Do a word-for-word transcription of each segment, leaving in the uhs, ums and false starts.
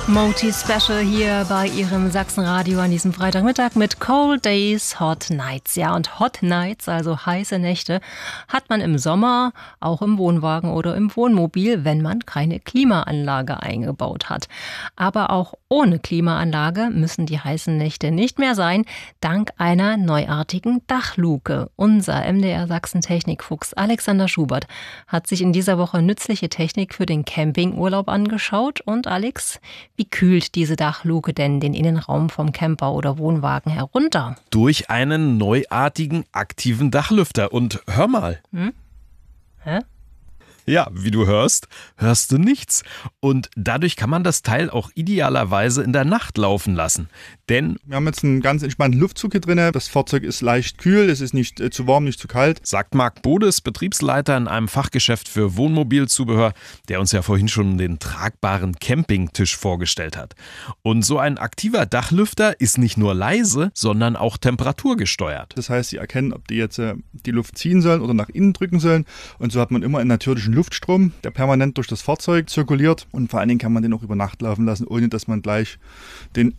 Moti Special hier bei Ihrem Sachsenradio an diesem Freitagmittag mit Cold Days, Hot Nights. Ja, und Hot Nights, also heiße Nächte, hat man im Sommer auch im Wohnwagen oder im Wohnmobil, wenn man keine Klimaanlage eingebaut hat. Aber auch ohne Klimaanlage müssen die heißen Nächte nicht mehr sein, dank einer neuartigen Dachluke. Unser M D R Sachsen-Technikfuchs Alexander Schubert hat sich in dieser Woche nützliche Technik für den Campingurlaub angeschaut. Und Alex, wie kühlt diese Dachluke denn den Innenraum vom Camper oder Wohnwagen herunter? Durch einen neuartigen aktiven Dachlüfter. Und hör mal. Hm? Hä? Ja, wie du hörst, hörst du nichts. Und dadurch kann man das Teil auch idealerweise in der Nacht laufen lassen. Denn wir haben jetzt einen ganz entspannten Luftzug hier drin. Das Fahrzeug ist leicht kühl, es ist nicht äh, zu warm, nicht zu kalt. Sagt Marc Bodes, Betriebsleiter in einem Fachgeschäft für Wohnmobilzubehör, der uns ja vorhin schon den tragbaren Campingtisch vorgestellt hat. Und so ein aktiver Dachlüfter ist nicht nur leise, sondern auch temperaturgesteuert. Das heißt, sie erkennen, ob die jetzt äh, die Luft ziehen sollen oder nach innen drücken sollen. Und so hat man immer einen natürlichen Luftstrom, der permanent durch das Fahrzeug zirkuliert. Und vor allen Dingen kann man den auch über Nacht laufen lassen, ohne dass man gleich den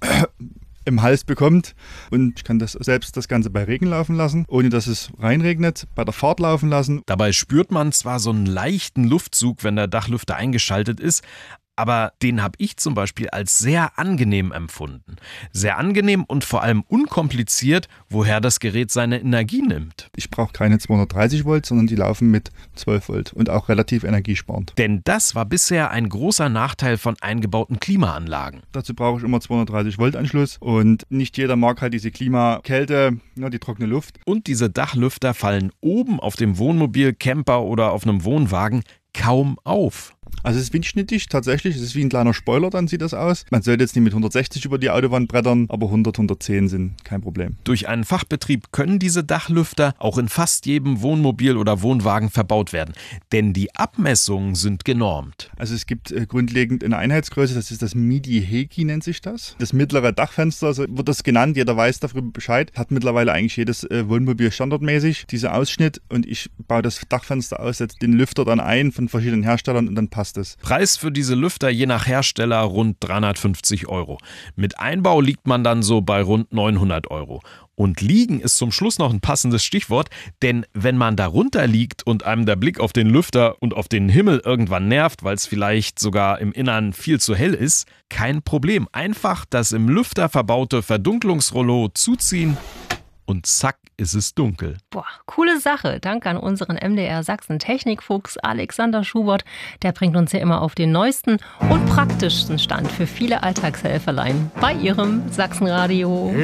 im Hals bekommt. Und ich kann das selbst das Ganze bei Regen laufen lassen, ohne dass es reinregnet, bei der Fahrt laufen lassen. Dabei spürt man zwar so einen leichten Luftzug, wenn der Dachlüfter eingeschaltet ist, aber den habe ich zum Beispiel als sehr angenehm empfunden. Sehr angenehm und vor allem unkompliziert, woher das Gerät seine Energie nimmt. Ich brauche keine zweihundertdreißig Volt, sondern die laufen mit zwölf Volt und auch relativ energiesparend. Denn das war bisher ein großer Nachteil von eingebauten Klimaanlagen. Dazu brauche ich immer zweihundertdreißig Volt Anschluss und nicht jeder mag halt diese Klimakälte, ja, die trockene Luft. Und diese Dachlüfter fallen oben auf dem Wohnmobil, Camper oder auf einem Wohnwagen kaum auf. Also es ist windschnittig, tatsächlich. Es ist wie ein kleiner Spoiler, dann sieht das aus. Man sollte jetzt nicht mit hundertsechzig über die Autobahn brettern, aber hundert, hundertzehn sind kein Problem. Durch einen Fachbetrieb können diese Dachlüfter auch in fast jedem Wohnmobil oder Wohnwagen verbaut werden. Denn die Abmessungen sind genormt. Also es gibt äh, grundlegend eine Einheitsgröße, das ist das Midi-Heki, nennt sich das. Das mittlere Dachfenster, so wird das genannt, jeder weiß darüber Bescheid. Hat mittlerweile eigentlich jedes äh, Wohnmobil standardmäßig, dieser Ausschnitt. Und ich baue das Dachfenster aus, setze den Lüfter dann ein von verschiedenen Herstellern und dann passt es. Preis für diese Lüfter je nach Hersteller rund dreihundertfünfzig Euro. Mit Einbau liegt man dann so bei rund neunhundert Euro. Und liegen ist zum Schluss noch ein passendes Stichwort, denn wenn man darunter liegt und einem der Blick auf den Lüfter und auf den Himmel irgendwann nervt, weil es vielleicht sogar im Innern viel zu hell ist, kein Problem. Einfach das im Lüfter verbaute Verdunklungsrollo zuziehen und zack ist es dunkel. Boah, coole Sache. Danke an unseren M D R Sachsen-Technikfuchs Alexander Schubert. Der bringt uns ja immer auf den neuesten und praktischsten Stand für viele Alltagshelferlein bei Ihrem Sachsenradio.